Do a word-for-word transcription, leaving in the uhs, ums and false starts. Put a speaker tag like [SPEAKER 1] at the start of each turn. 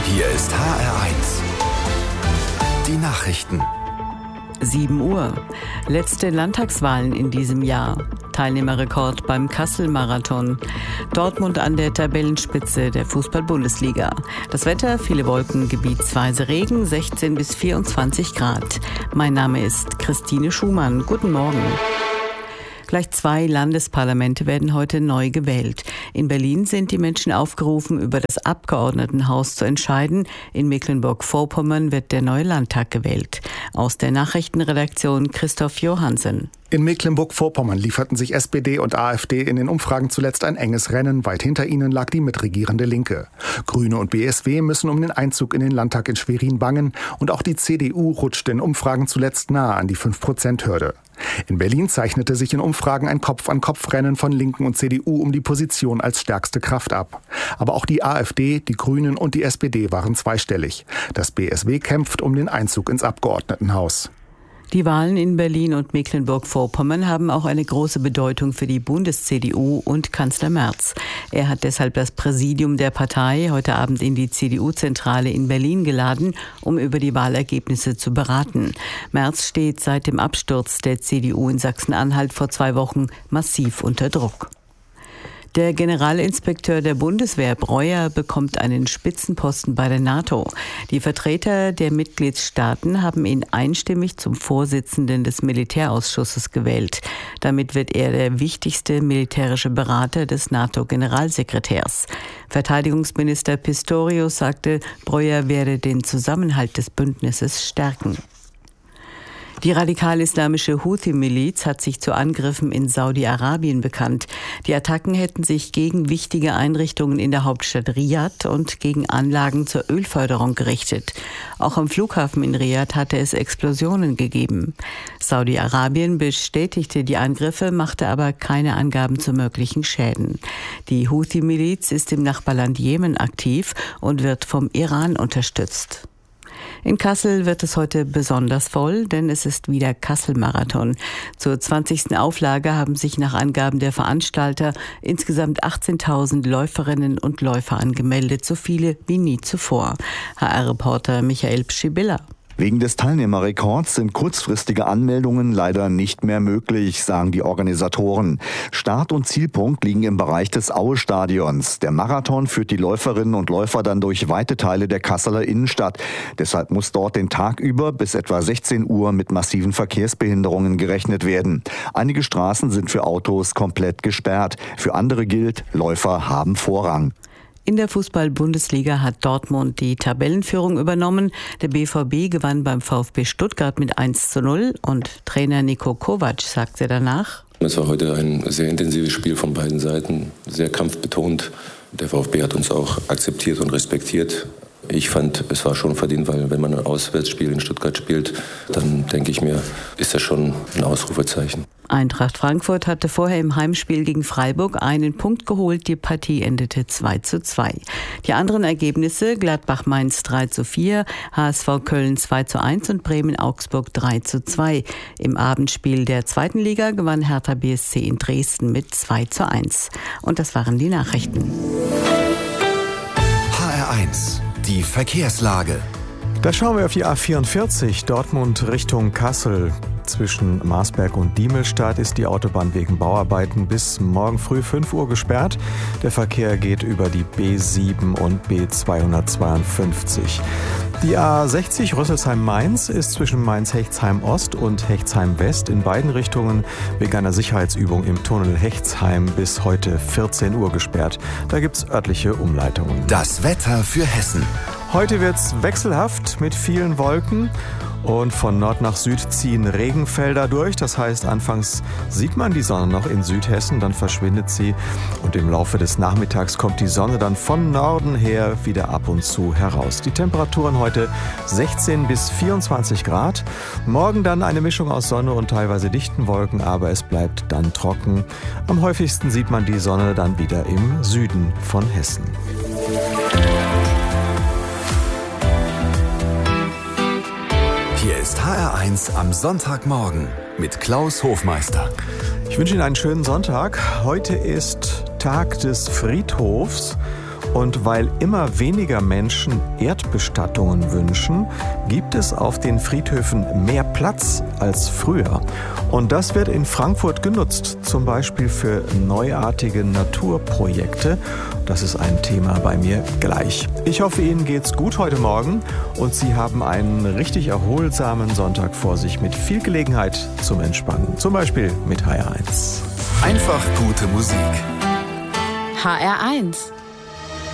[SPEAKER 1] Hier ist H R eins. Die Nachrichten.
[SPEAKER 2] sieben Uhr. Letzte Landtagswahlen in diesem Jahr. Teilnehmerrekord beim Kassel-Marathon. Dortmund an der Tabellenspitze der Fußball-Bundesliga. Das Wetter, viele Wolken, gebietsweise Regen, sechzehn bis vierundzwanzig Grad. Mein Name ist Christine Schumann. Guten Morgen. Gleich zwei Landesparlamente werden heute neu gewählt. In Berlin sind die Menschen aufgerufen, über das Abgeordnetenhaus zu entscheiden. In Mecklenburg-Vorpommern wird der neue Landtag gewählt. Aus der Nachrichtenredaktion Christoph Johansen.
[SPEAKER 3] In Mecklenburg-Vorpommern lieferten sich S P D und AfD in den Umfragen zuletzt ein enges Rennen. Weit hinter ihnen lag die mitregierende Linke. Grüne und B S W müssen um den Einzug in den Landtag in Schwerin bangen. Und auch die C D U rutschte in Umfragen zuletzt nahe an die fünf Prozent Hürde. In Berlin zeichnete sich in Umfragen ein Kopf-an-Kopf-Rennen von Linken und C D U um die Position als stärkste Kraft ab. Aber auch die AfD, die Grünen und die S P D waren zweistellig. Das B S W kämpft um den Einzug ins Abgeordnetenhaus.
[SPEAKER 2] Die Wahlen in Berlin und Mecklenburg-Vorpommern haben auch eine große Bedeutung für die Bundes-C D U und Kanzler Merz. Er hat deshalb das Präsidium der Partei heute Abend in die C D U-Zentrale in Berlin geladen, um über die Wahlergebnisse zu beraten. Merz steht seit dem Absturz der C D U in Sachsen-Anhalt vor zwei Wochen massiv unter Druck. Der Generalinspekteur der Bundeswehr, Breuer, bekommt einen Spitzenposten bei der NATO. Die Vertreter der Mitgliedstaaten haben ihn einstimmig zum Vorsitzenden des Militärausschusses gewählt. Damit wird er der wichtigste militärische Berater des NATO-Generalsekretärs. Verteidigungsminister Pistorius sagte, Breuer werde den Zusammenhalt des Bündnisses stärken. Die radikal-islamische Houthi-Miliz hat sich zu Angriffen in Saudi-Arabien bekannt. Die Attacken hätten sich gegen wichtige Einrichtungen in der Hauptstadt Riad und gegen Anlagen zur Ölförderung gerichtet. Auch am Flughafen in Riad hatte es Explosionen gegeben. Saudi-Arabien bestätigte die Angriffe, machte aber keine Angaben zu möglichen Schäden. Die Houthi-Miliz ist im Nachbarland Jemen aktiv und wird vom Iran unterstützt. In Kassel wird es heute besonders voll, denn es ist wieder Kassel-Marathon. Zur zwanzigsten Auflage haben sich nach Angaben der Veranstalter insgesamt achtzehntausend Läuferinnen und Läufer angemeldet, so viele wie nie zuvor. H R-Reporter Michael Pschibilla.
[SPEAKER 4] Wegen des Teilnehmerrekords sind kurzfristige Anmeldungen leider nicht mehr möglich, sagen die Organisatoren. Start- und Zielpunkt liegen im Bereich des Aue-Stadions. Der Marathon führt die Läuferinnen und Läufer dann durch weite Teile der Kasseler Innenstadt. Deshalb muss dort den Tag über bis etwa sechzehn Uhr mit massiven Verkehrsbehinderungen gerechnet werden. Einige Straßen sind für Autos komplett gesperrt. Für andere gilt, Läufer haben Vorrang.
[SPEAKER 2] In der Fußball-Bundesliga hat Dortmund die Tabellenführung übernommen. Der B V B gewann beim VfB Stuttgart mit eins zu null und Trainer Niko Kovac sagte danach:
[SPEAKER 5] Es war heute ein sehr intensives Spiel von beiden Seiten, sehr kampfbetont. Der VfB hat uns auch akzeptiert und respektiert. Ich fand, es war schon verdient, weil wenn man ein Auswärtsspiel in Stuttgart spielt, dann denke ich mir, ist das schon ein Ausrufezeichen.
[SPEAKER 2] Eintracht Frankfurt hatte vorher im Heimspiel gegen Freiburg einen Punkt geholt. Die Partie endete zwei zu zwei. Die anderen Ergebnisse: Gladbach-Mainz drei zu vier, H S V Köln zwei zu eins und Bremen-Augsburg drei zu zwei. Im Abendspiel der zweiten Liga gewann Hertha B S C in Dresden mit zwei zu eins. Und das waren die Nachrichten.
[SPEAKER 1] H R eins. Die Verkehrslage.
[SPEAKER 6] Da schauen wir auf die A vierundvierzig, Dortmund Richtung Kassel. Zwischen Marsberg und Diemelstadt ist die Autobahn wegen Bauarbeiten bis morgen früh fünf Uhr gesperrt. Der Verkehr geht über die B sieben und B zweihundertzweiundfünfzig. Die A sechzig Rüsselsheim-Mainz ist zwischen Mainz-Hechtsheim-Ost und Hechtsheim-West in beiden Richtungen wegen einer Sicherheitsübung im Tunnel Hechtsheim bis heute vierzehn Uhr gesperrt. Da gibt's örtliche Umleitungen.
[SPEAKER 1] Das Wetter für Hessen.
[SPEAKER 6] Heute wird's wechselhaft mit vielen Wolken. Und von Nord nach Süd ziehen Regenfelder durch. Das heißt, anfangs sieht man die Sonne noch in Südhessen, dann verschwindet sie. Und im Laufe des Nachmittags kommt die Sonne dann von Norden her wieder ab und zu heraus. Die Temperaturen heute sechzehn bis vierundzwanzig Grad. Morgen dann eine Mischung aus Sonne und teilweise dichten Wolken, aber es bleibt dann trocken. Am häufigsten sieht man die Sonne dann wieder im Süden von Hessen.
[SPEAKER 1] Hier ist H R eins am Sonntagmorgen mit Klaus Hofmeister.
[SPEAKER 6] Ich wünsche Ihnen einen schönen Sonntag. Heute ist Tag des Friedhofs Und weil immer weniger Menschen Erdbestattungen wünschen, gibt es auf den Friedhöfen mehr Platz als früher. Und das wird in Frankfurt genutzt, zum Beispiel für neuartige Naturprojekte. Das ist ein Thema bei mir gleich. Ich hoffe, Ihnen geht's gut heute Morgen und Sie haben einen richtig erholsamen Sonntag vor sich mit viel Gelegenheit zum Entspannen. Zum Beispiel mit H R eins.
[SPEAKER 1] Einfach gute Musik.
[SPEAKER 2] H R eins.